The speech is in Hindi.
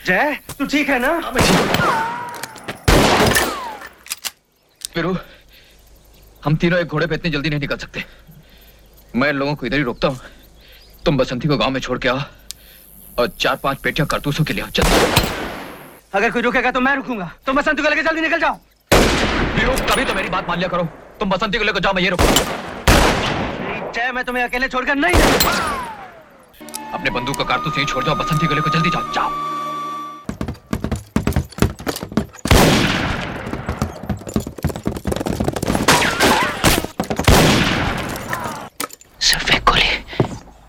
जय, तू ठीक है ना? वीरू, हम तीनों एक घोड़े पे इतनी जल्दी नहीं निकल सकते। मैं लोगों को इधर ही रोकता हूँ। तुम बसंती को गांव में छोड़ के आओ और 4-5 पेटियां कारतूसों के लिए आओ। चल। अगर कोई रुकेगा तो मैं रुकूंगा। तुम बसंती को लेकर जल्दी निकल जाओ। वीरू, कभी तो मेरी बात मान लिया करो। तुम बसंती को लेकर जाओ, मैं ये रुकूंगा। जय, मैं तुम्हें अकेले छोड़कर नहीं जाऊंगा। अपने बंदूक का कारतूस यहीं छोड़ जाओ, बसंती को लेकर जल्दी जाओ। जाओ।